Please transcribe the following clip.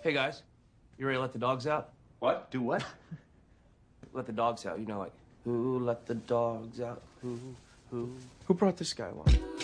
Hey, guys. You ready to let the dogs out? What? Do what? Let the dogs out. You know, like, who let the dogs out? Who brought this guy along?